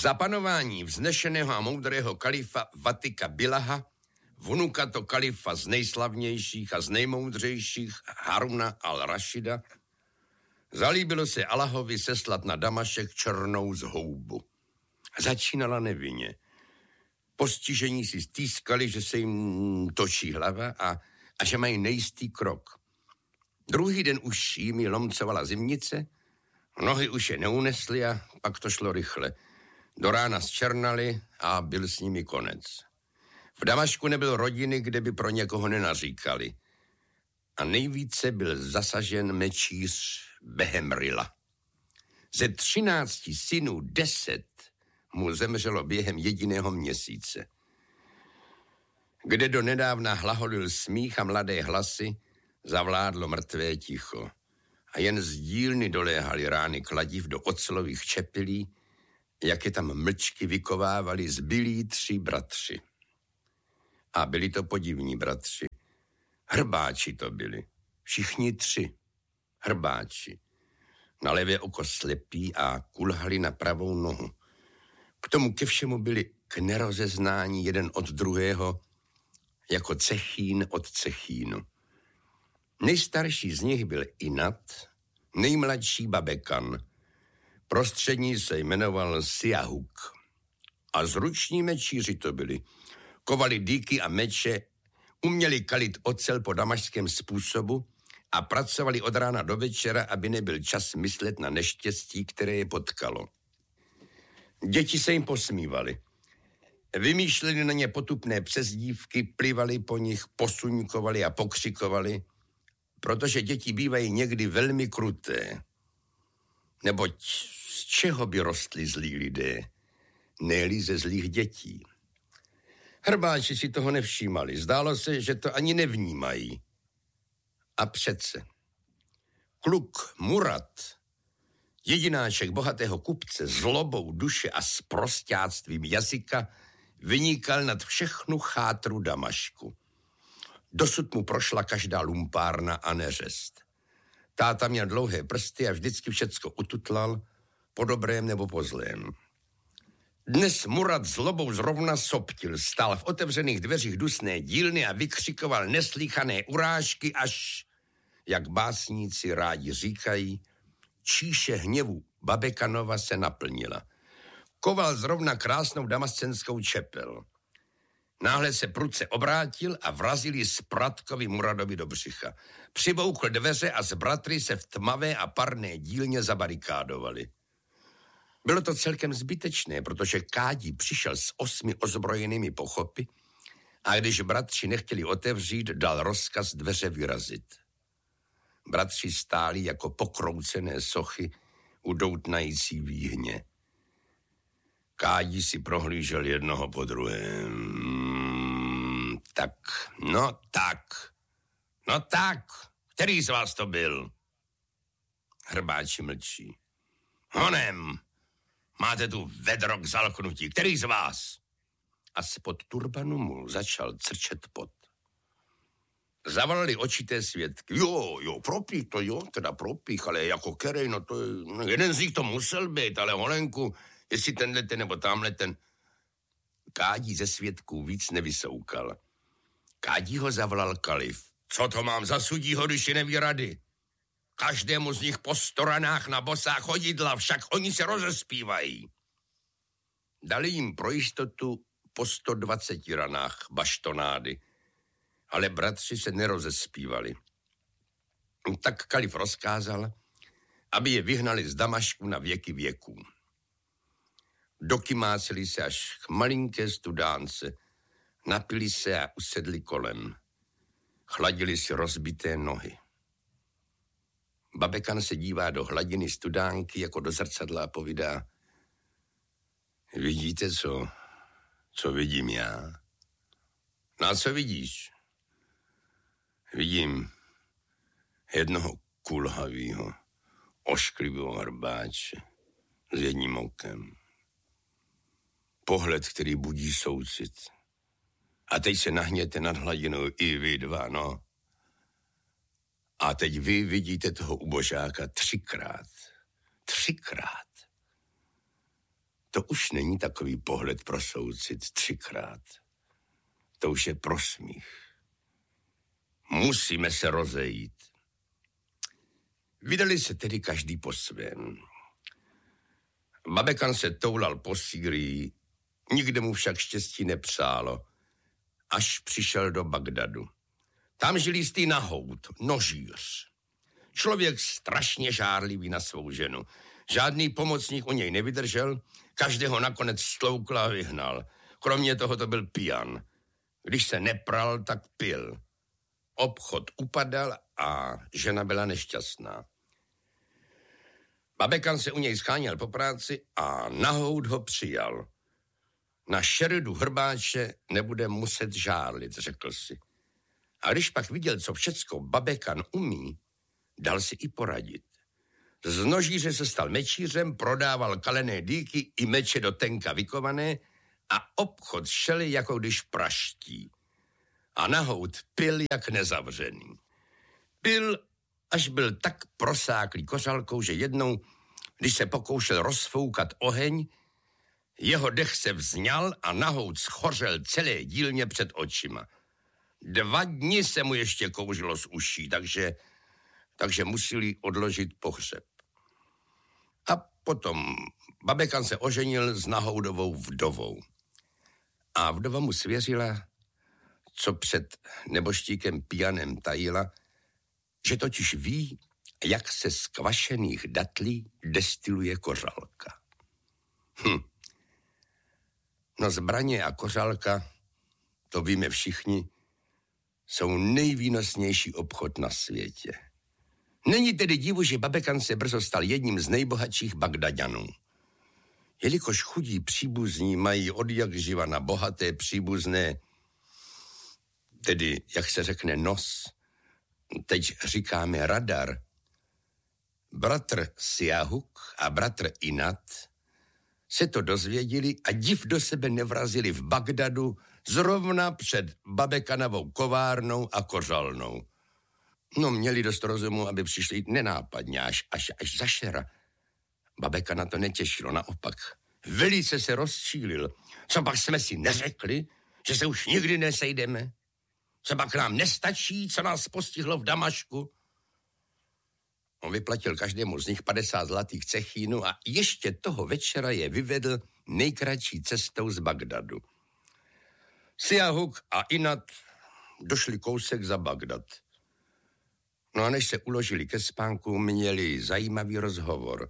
Za panování vznešeného a moudrého kalifa Vatika Bilaha, vnuka to kalifa z nejslavnějších a z nejmoudřejších Haruna al-Rašida, zalíbilo se Allahovi seslat na Damašek černou zhoubu. Začínala nevinně. Postižení si stýskali, že se jim točí hlava a že mají nejistý krok. Druhý den už jimi lomcovala zimnice, nohy už je neunesly a pak to šlo rychle. Do rána zčernali a byl s nimi konec. V Damašku nebyl rodiny, kde by pro někoho nenaříkali. A nejvíce byl zasažen mečíř Behemrila. Ze 13 synů 10 mu zemřelo během jediného měsíce. Kde do nedávna hlaholil smích a mladé hlasy, zavládlo mrtvé ticho. A jen z dílny doléhaly rány kladiv do ocelových čepilí, jak je tam mlčky vykovávali zbylí 3 bratři. A byli to podivní bratři. Hrbáči to byli. Všichni 3. Hrbáči. Na levé oko slepí a kulhali na pravou nohu. K tomu ke všemu byli k nerozeznání jeden od druhého, jako cechín od cechínu. Nejstarší z nich byl Inat, nejmladší Babekan. Prostřední se jmenoval Siahuk. A zruční mečíři to byli. Kovali dýky a meče, uměli kalit ocel po damašském způsobu a pracovali od rána do večera, aby nebyl čas myslet na neštěstí, které je potkalo. Děti se jim posmívali. Vymýšleli na ně potupné přezdívky, plivali po nich, posuňkovali a pokřikovali, protože děti bývají někdy velmi kruté. Neboť z čeho by rostli zlí lidé? Ne-li ze zlých dětí. Hrbáči si toho nevšímali. Zdálo se, že to ani nevnímají. A přece. Kluk Murat, jedináček bohatého kupce, zlobou duše a sprosťáctvím jazyka, vynikal nad všechnu chátru Damašku. Dosud mu prošla každá lumpárna a neřest. Táta měl dlouhé prsty a vždycky všecko ututlal, po dobrém nebo po zlém. Dnes Murat zlobou zrovna soptil, stál v otevřených dveřích dusné dílny a vykřikoval neslýchané urážky, až, jak básníci rádi říkají, číše hněvu Babekanova se naplnila. Koval zrovna krásnou damascenskou čepel. Náhle se prudce obrátil a vrazil ji Spratkovi Muradovi do břicha. Přibouchl dveře a s bratry se v tmavé a parné dílně zabarikádovali. Bylo to celkem zbytečné, protože Kádi přišel s 8 ozbrojenými pochopy a když bratři nechtěli otevřít, dal rozkaz dveře vyrazit. Bratři stáli jako pokroucené sochy u doutnající výhně. Kádi si prohlížel jednoho po druhém. No tak, který z vás to byl? Hrbáči mlčí. Honem, máte tu vedro k zalknutí, který z vás? A spod turbanu mu začal crčet pot. Zavolali očité svědky. Jo, propích, ale jako kerej, no to je, no jeden z nich to musel být, ale holenku, jestli tenhle ten nebo tamhle ten. Kádi ze svědků víc nevysoukal. Kádi ho zavolal kalif. Co to mám za sudího, když je neví rady? Každému z nich po 100 ranách na bosách chodidla, však oni se rozespívají. Dali jim pro jistotu po 120 ranách baštonády, ale bratři se nerozespívali. Tak kalif rozkázal, aby je vyhnali z Damašku na věky věků. Dokymáceli se až k malinké studánce, napili se a usedli kolem. Chladili si rozbité nohy. Babekan se dívá do hladiny studánky jako do zrcadla a povídá: vidíte, co vidím já? No a co vidíš? Vidím jednoho kulhavýho, ošklivého hrbáče s jedním okem. Pohled, který budí soucit. A teď se nahněte nad hladinou i vy dva, no. A teď vy vidíte toho ubožáka 3krát. To už není takový pohled pro soucit 3krát. To už je pro smích. Musíme se rozejít. Vydali se tedy každý po svém. Babekan se toulal po Sýrii, nikde mu však štěstí nepřálo, až přišel do Bagdadu. Tam žil jistý Nahoud, nožíř. Člověk strašně žárlivý na svou ženu. Žádný pomocník u něj nevydržel, každého nakonec stloukl a vyhnal. Kromě toho to byl pijan. Když se nepral, tak pil. Obchod upadal a žena byla nešťastná. Babekan se u něj scháněl po práci a Nahoud ho přijal. Na šeredu hrbáče nebude muset žárlit, řekl si. A když pak viděl, co všecko Babekan umí, dal si i poradit. Z nožíře se stal mečířem, prodával kalené dýky i meče do tenka vykované a obchod šel, jako když praští. A Nahoud pil jak nezavřený. Pil, až byl tak prosáklý kořalkou, že jednou, když se pokoušel rozfoukat oheň, jeho dech se vzňal a Nahoud schořel celé dílně před očima. 2 dny se mu ještě kouřilo z uší, takže museli odložit pohřeb. A potom Babekan se oženil s Nahoudovou vdovou. A vdova mu svěřila, co před neboštíkem pijanem tajila, že totiž ví, jak se z kvašených datlí destiluje kořalka. No zbraně a kořalka, to víme všichni, jsou nejvýnosnější obchod na světě. Není tedy divu, že Babekan se brzo stal jedním z nejbohatších Bagdaďanů. Jelikož chudí příbuzní mají odjakživa na bohaté příbuzné, tedy, jak se řekne, nos, teď říkáme radar, bratr Siahuk a bratr Inat se to dozvěděli a div do sebe nevrazili v Bagdadu zrovna před Babekanovou kovárnou a kořalnou. No, měli dost rozumu, aby přišli nenápadně až za šera. Babekana to netěšilo, naopak. Velice se rozčílil. Co pak jsme si neřekli, že se už nikdy nesejdeme? Co pak nám nestačí, co nás postihlo v Damašku? On vyplatil každému z nich 50 zlatých cechínů a ještě toho večera je vyvedl nejkratší cestou z Bagdadu. Siahuk a Inat došli kousek za Bagdad. No a než se uložili ke spánku, měli zajímavý rozhovor.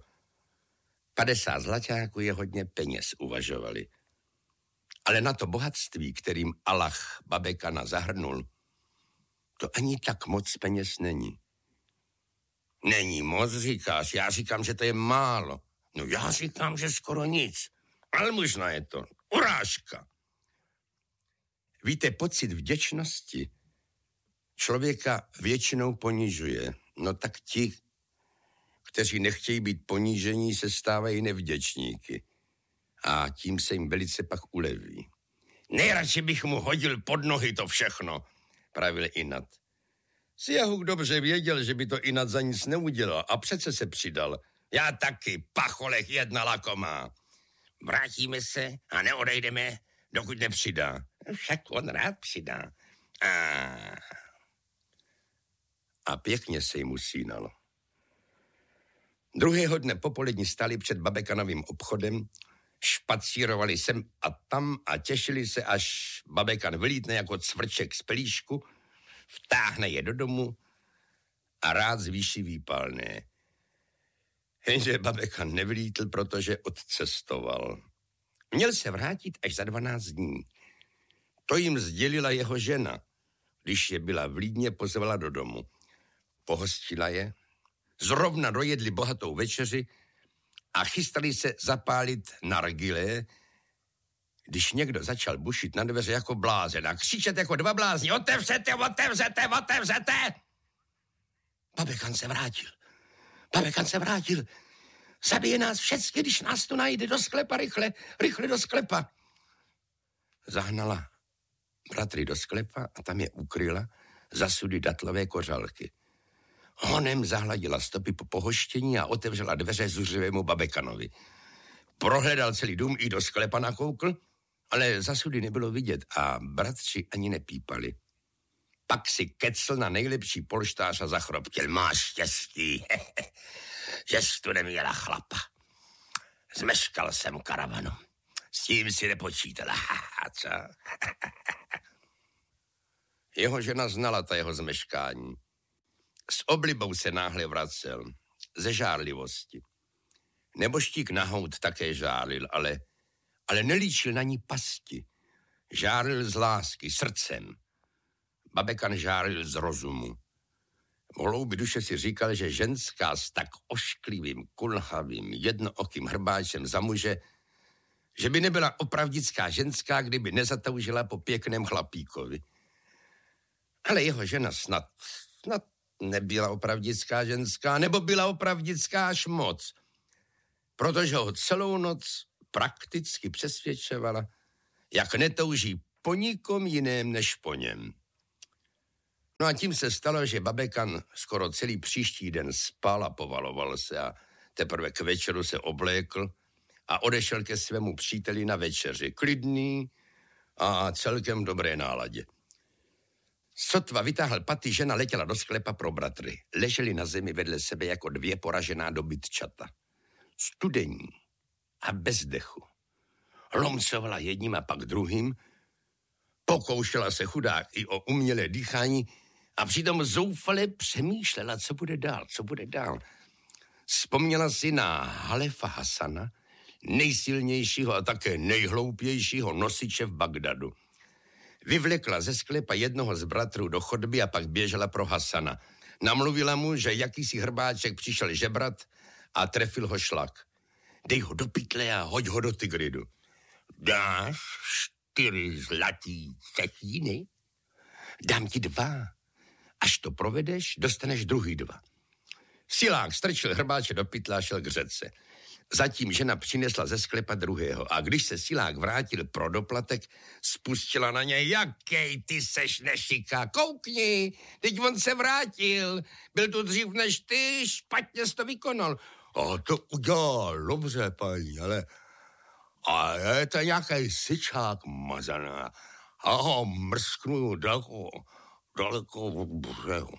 50 zlaťáků je hodně peněz, uvažovali. Ale na to bohatství, kterým Allah Babekana zahrnul, to ani tak moc peněz není. Není moc, říkáš. Já říkám, že to je málo. No já říkám, že skoro nic. Ale možná je to urážka. Víte, pocit vděčnosti člověka většinou ponižuje. No tak ti, kteří nechtějí být ponížení, se stávají nevděčníky. A tím se jim velice pak uleví. Nejradši bych mu hodil pod nohy to všechno, pravil Inat. Siahuk dobře věděl, že by to Inat za nic neudělal a přece se přidal. Já taky, pacholek jedna lakomá. Vrátíme se a neodejdeme, dokud nepřidá. Však on rád přidá. A pěkně se jim usínalo. Druhého dne popolední stali před Babekanovým obchodem, špacírovali sem a tam a těšili se, až Babekan vylítne jako cvrček z pelíšku, vtáhne je do domu a rád zvýší výpalné. Jenže Babekan nevylítl, protože odcestoval. Měl se vrátit až za 12 dní. To jim sdělila jeho žena, když je byla vlídně pozvala do domu. Pohostila je, zrovna dojedli bohatou večeři a chystali se zapálit nargile, když někdo začal bušit na dveře jako blázen a křičet jako 2 blázni. Otevřete, otevřete, otevřete! Babekan se vrátil. Zabije nás všecky, když nás tu najde. Do sklepa, rychle do sklepa. Zahnala bratry do sklepa a tam je ukryla za sudy datlové kořalky. Honem zahladila stopy po pohoštění a otevřela dveře zuřivému Babekanovi. Prohledal celý dům i do sklepa nakoukl, ale zasudy nebylo vidět a bratři ani nepípali. Pak si kecl na nejlepší polštář a zachroptil. Máš štěstí, že jsi tu neměla chlapa. Zmeškal jsem karavanu. S tím si nepočítala. Co? Jeho žena znala ta jeho zmeškání. S oblibou se náhle vracel. Ze žárlivosti. Neboštík Nahout také žárlil, ale nelíčil na ní pasti. Žárlil z lásky, srdcem. Babekan žárlil z rozumu. V hloubi duše si říkal, že ženská s tak ošklivým, kulhavým, jednookým hrbáčem za muže, že by nebyla opravdická ženská, kdyby nezatoužila po pěkném chlapíkovi. Ale jeho žena snad nebyla opravdická ženská, nebo byla opravdická až moc, protože ho celou noc prakticky přesvědčovala, jak netouží po nikom jiném než po něm. No a tím se stalo, že Babekan skoro celý příští den spal a povaloval se a teprve k večeru se oblékl a odešel ke svému příteli na večeři. Klidný a celkem dobré náladě. Sotva vytáhl paty, žena letěla do sklepa pro bratry. Leželi na zemi vedle sebe jako dvě poražená dobytčata. Studení a bez dechu. Lomcovala jedním a pak druhým. Pokoušela se chudák i o umělé dýchání a přitom zoufale přemýšlela, co bude dál. Vzpomněla si na Halefa Hasana, nejsilnějšího a také nejhloupějšího nosiče v Bagdadu. Vyvlekla ze sklepa jednoho z bratrů do chodby a pak běžela pro Hasana. Namluvila mu, že jakýsi hrbáček přišel žebrat a trefil ho šlak. Dej ho do pytle a hoď ho do Tigridu. Dáš 4 zlatý cechíny? Dám ti 2. Až to provedeš, dostaneš druhý 2. Silák strčil hrbáče do pytla a šel k řece. Zatím žena přinesla ze sklepa druhého a když se Silák vrátil pro doplatek, spustila na něj. Jakej ty seš nešika, koukni, teď on se vrátil, byl tu dřív než ty, špatně jsi to vykonal. A to udělal dobře, paní, ale je to nějaký syčák mazaná. A ho mrsknu daleko od břehu.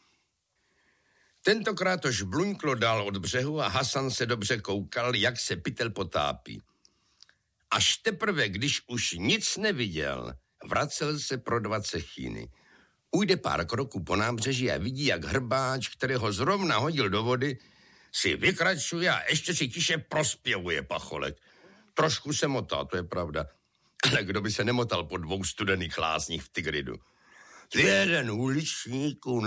Tentokrát to žbluňklo dál od břehu a Hasan se dobře koukal, jak se pytel potápí. Až teprve, když už nic neviděl, vracel se pro 2 cechíny. Ujde pár kroků po nábřeží a vidí, jak hrbáč, kterého zrovna hodil do vody, si vykračuje a ještě si tiše prospěvuje pacholek. Trošku se motá, to je pravda. Ale kdo by se nemotal po 2 studených lázních v Tigridu? Jeden uličníků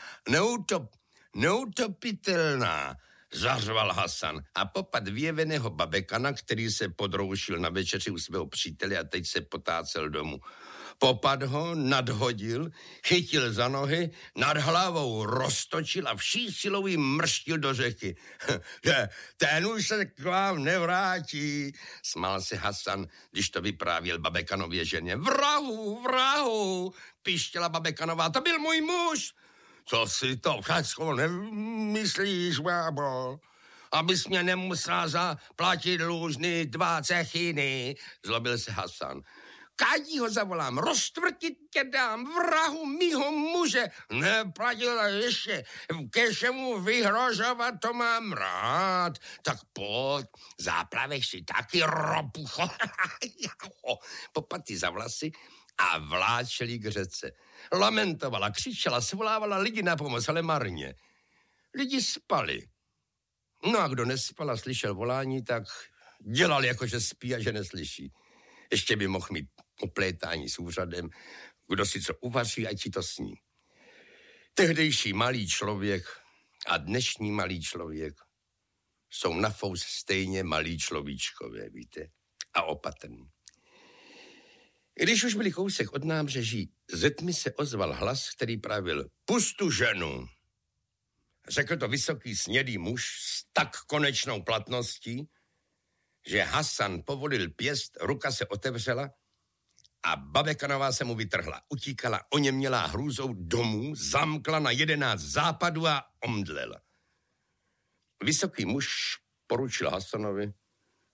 neutopitelná, zařval Hasan a popad vyjeveného Babekana, který se podroušil na večeři u svého přítele a teď se potácel domů. Popad ho, nadhodil, chytil za nohy, nad hlavou roztočil a vší silou jim mrštil do řeky. Ten už se k vám nevrátí, smál se Hasan, když to vyprávěl Babekanově ženě. Vrahu, pištěla Babekanová, to byl můj muž. Co si to všecko nemyslíš, bábo? Abys mě nemusela zaplatit dlužný 2 cechiny, zlobil se Hasan. Kádí ho zavolám, roztvrtit tě dám, vrahu mýho muže. Neplatil ještě, ke všemu vyhrožovat, to mám rád. Tak pojď, záplaveš si taky, ropucho. Popaty za vlasy a vláčeli k řece. Lamentovala, křičela, svolávala lidi na pomoc, ale marně. Lidi spali. No a kdo nespal a slyšel volání, tak dělal jako, že spí a že neslyší. Ještě by mohl mít oplétání s úřadem, kdo si co uvaří, ať si to sní. Tehdejší malý člověk a dnešní malý člověk jsou na fous stejně malí človíčkové, víte, a opatrní. Když už byli kousek od nábřeží, ze tmy se ozval hlas, který pravil: pustu ženu. Řekl to vysoký snědý muž s tak konečnou platností, že Hasan povolil pěst, ruka se otevřela a Babekanová se mu vytrhla. Utíkala oněmělá hrůzou domů, zamkla na 11 západů a omdlela. Vysoký muž poručil Hasanovi,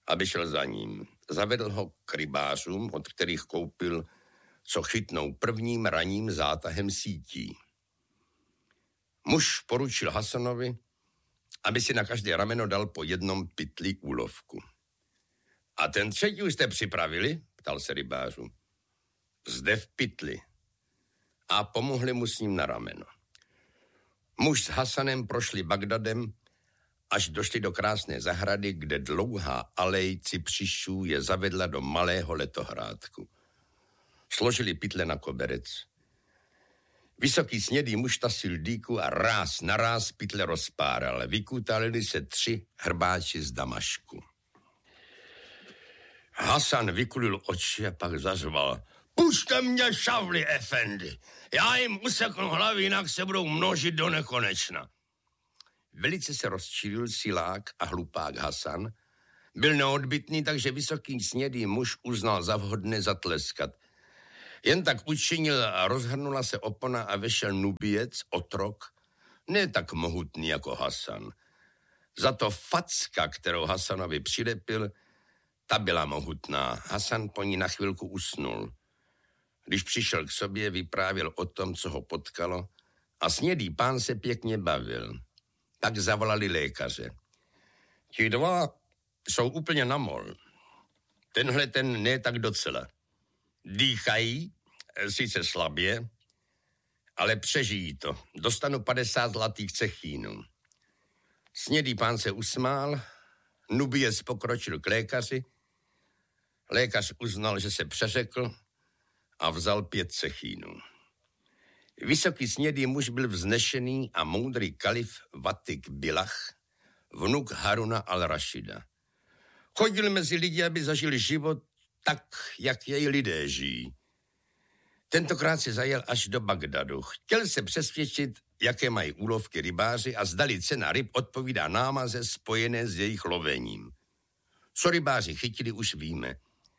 aby šel za ním. Zavedl ho k rybářům, od kterých koupil, co chytnou prvním ranním zátahem sítí. Muž poručil Hasanovi, aby si na každé rameno dal po jednom pytli úlovku. A ten třetí už jste připravili? Ptal se rybářů. Zde v pytli. A pomohli mu s ním na rameno. Muž s Hasanem prošli Bagdadem, až došli do krásné zahrady, kde dlouhá alej cypřišů je zavedla do malého letohrádku. Složili pytle na koberec. Vysoký snědý muž tasil dýku a ráz na ráz pytle rozpáral. Vykutalili se 3 hrbáči z Damašku. Hasan vykulil oči a pak zařval. Pušte mě, šavli, efendi. Já jim useknu hlavy, jinak se budou množit do nekonečna. Velice se rozčilil silák a hlupák Hasan. Byl neodbytný, takže vysoký snědý muž uznal za vhodné zatleskat. Jen tak učinil a rozhrnula se opona a vešel Nubiec, otrok, ne tak mohutný jako Hasan. Za to facka, kterou Hasanovi přilepil, ta byla mohutná. Hasan po ní na chvilku usnul. Když přišel k sobě, vyprávěl o tom, co ho potkalo a snědý pán se pěkně bavil. Tak zavolali lékaře. Ti 2 jsou úplně na mol. Tenhle ten ne tak docela. Dýchají, sice slabě, ale přežijí to. Dostanu 50 zlatých cechínů. Snědý pán se usmál, Nubiec pokročil k lékaři. Lékař uznal, že se přeřekl a vzal 5 cechínů. Vysoký snědý muž byl vznešený a moudrý kalif Vatik Bilach, vnuk Haruna al-Rašida. Chodil mezi lidi, aby zažil život tak, jak jej lidé žijí. Tentokrát se zajel až do Bagdadu. Chtěl se přesvědčit, jaké mají úlovky rybáři a zdali cena ryb odpovídá námaze spojené s jejich lovením. Co rybáři chytili, už víme.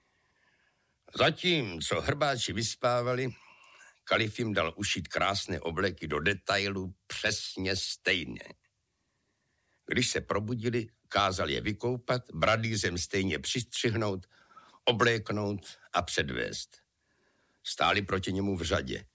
Zatím, co hrbáči vyspávali, kalif jim dal ušít krásné obleky do detailu přesně stejné. Když se probudili, kázal je vykoupat, bradýřem stejně přistřihnout, obléknout a předvést. Stáli proti němu v řadě.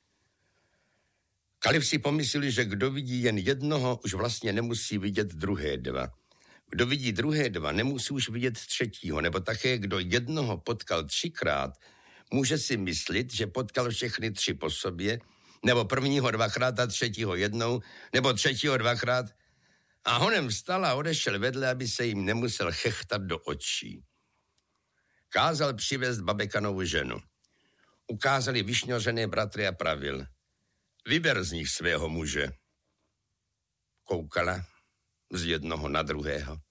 Kalif si pomysleli, že kdo vidí jen jednoho, už vlastně nemusí vidět druhé 2. Kdo vidí druhé 2, nemusí už vidět třetího, nebo také kdo jednoho potkal 3krát, může si myslet, že potkal všechny 3 po sobě, nebo prvního 2krát a třetího 1, nebo třetího 2krát. A honem vstal a odešel vedle, aby se jim nemusel chechtat do očí. Kázal přivést Babekanovu ženu. Ukázali vyšňořené bratry a pravil. Vyber z nich svého muže. Koukala z jednoho na druhého.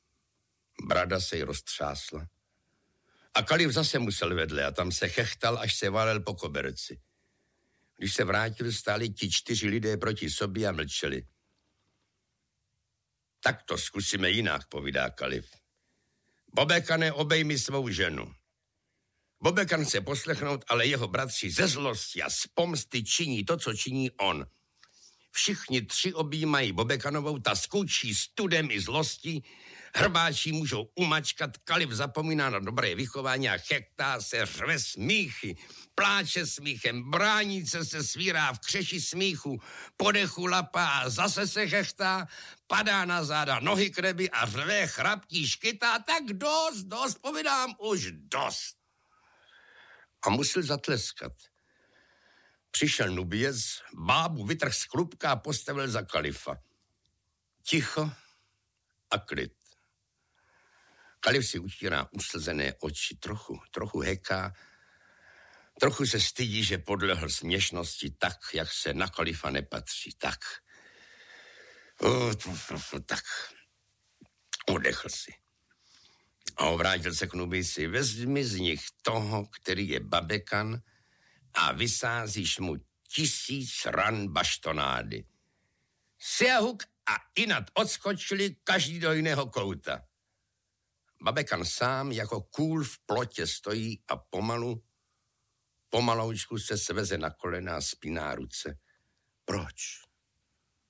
Brada se jí roztřásla. A kalif zase musel vedle a tam se chechtal, až se válel po koberci. Když se vrátil, stáli ti 4 lidé proti sobě a mlčeli. Tak to zkusíme jinak, povídá kalif. Bobekane, obejmi svou ženu. Bobekan chce poslechnout, ale jeho bratři ze zlosti a z pomsty činí to, co činí on. Všichni 3 objímají Bobekanovou, ta skučí studem i zlostí, hrbáči můžou umačkat, kalif zapomíná na dobré vychování a chechtá se, řve smíchy, pláče smíchem, brání se svírá v křeši smíchu, podechu lapá a zase se chechtá, padá na záda, nohy kreby a řve, chraptí, škytá, tak dost, povídám, už dost. A musel zatleskat. Přišel Nubiec, bábu vytrhl z klubka a postavil za kalifa. Ticho a klid. Kalif si utírá uslzené oči, trochu heká, trochu se stydí, že podlehl směšnosti tak, jak se na kalifa nepatří. Tak. Udechl si. A obrátil se k Nubici. Vezmi z nich toho, který je Babekan, a vysázíš mu 1000 ran baštonády. Siahuk a Inat odskočili každý do jiného kouta. Babekan sám jako kůl v plotě stojí a pomaloučku se sveze na kolena a spíná ruce. Proč?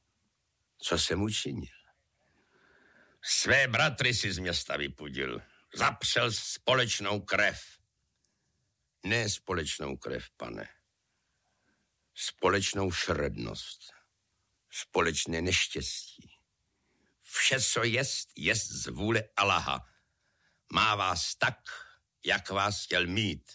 Co jsem učinil? Své bratry si z města vypudil. Zapřel společnou krev. Ne společnou krev, pane. Společnou šrednost. Společné neštěstí. Vše, co jest z vůle Allaha. Má vás tak, jak vás chtěl mít.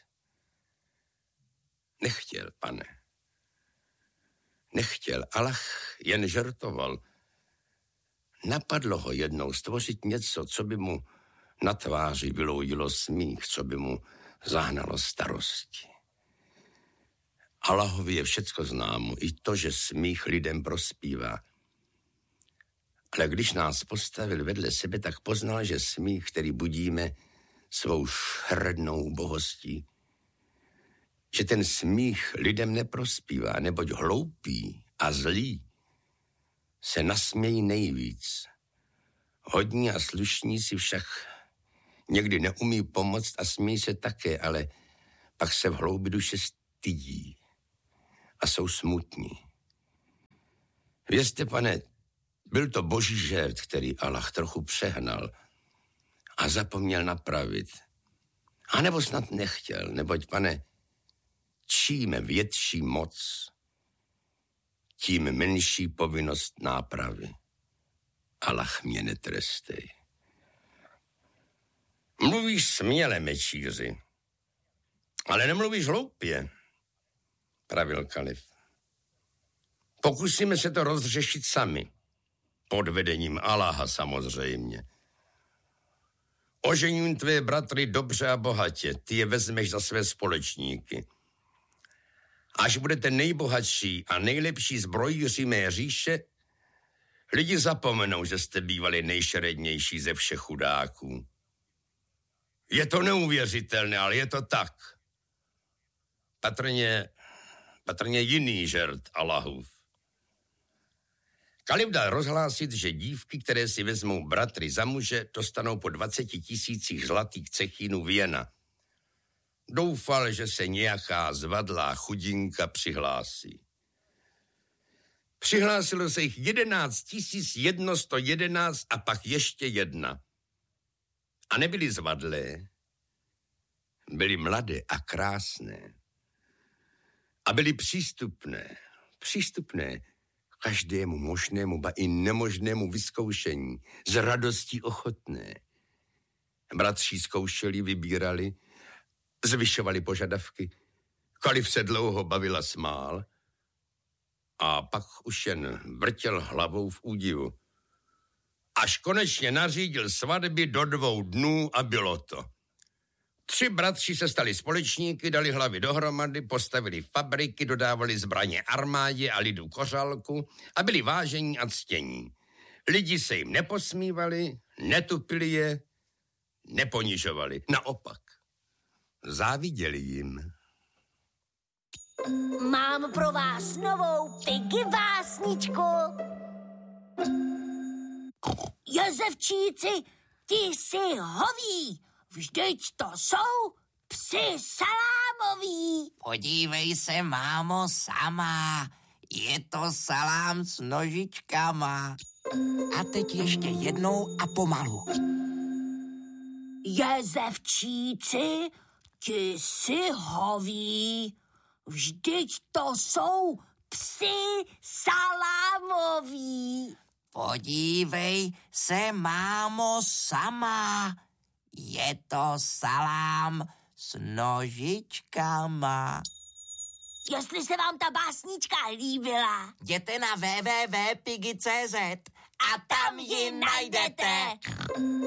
Nechtěl, pane. Nechtěl. Allah jen žertoval. Napadlo ho jednou stvořit něco, co by mu na tváři vyloudilo smích, co by mu zahnalo starosti. Allahovi je všecko známo, i to, že smích lidem prospívá. Ale když nás postavil vedle sebe, tak poznal, že smích, který budíme svou šrednou bohostí, že ten smích lidem neprospívá, neboť hloupí a zlí se nasmějí nejvíc. Hodní a slušní si však někdy neumí pomoct a smějí se také, ale pak se v hloubi duše stydí a jsou smutní. Vězte, pane, byl to boží žert, který Allah trochu přehnal a zapomněl napravit. A nebo snad nechtěl, neboť, pane, čím větší moc, tím menší povinnost nápravy. Allah mě netrestej. Mluvíš směle, mečíři, ale nemluvíš hloupě, pravil kalif. Pokusíme se to rozřešit sami. Pod vedením Allaha samozřejmě. Ožením tvé bratry dobře a bohatě, ty je vezmeš za své společníky. Až budete nejbohatší a nejlepší zbrojíři mé říše, lidi zapomenou, že jste bývali nejšerednější ze všech chudáků. Je to neuvěřitelné, ale je to tak. Patrně jiný žert Allahův. Kalif dal rozhlásit, že dívky, které si vezmou bratry za muže, dostanou po 20 000 zlatých cechínů věna. Doufal, že se nějaká zvadlá chudinka přihlásí. Přihlásilo se jich 11 111 a pak ještě jedna. A nebyly zvadlé, byly mladé a krásné. A byly přístupné každému možnému, ba i nemožnému vyzkoušení, z radostí ochotné. Bratři zkoušeli, vybírali, zvyšovali požadavky. Kalif se dlouho bavil a smál a pak už jen vrtěl hlavou v údivu. Až konečně nařídil svatby do 2 dnů a bylo to. 3 bratři se stali společníky, dali hlavy dohromady, postavili fabriky, dodávali zbraně armádě a lidu kořálku a byli vážení a ctění. Lidi se jim neposmívali, netupili je, neponižovali. Naopak, záviděli jim. Mám pro vás novou Piggy básničku. Jezevčíci, ti jsi hoví, vždyť to jsou psi salámoví. Podívej se, mámo, sama, je to salám s nožičkama. A teď ještě jednou a pomalu. Jezevčíci, ti jsi hoví, vždyť to jsou psi salámoví. Podívej se, mámo, sama, je to salám s nožičkama. Jestli se vám ta básnička líbila, Jděte na www.piggy.cz a tam ji najdete.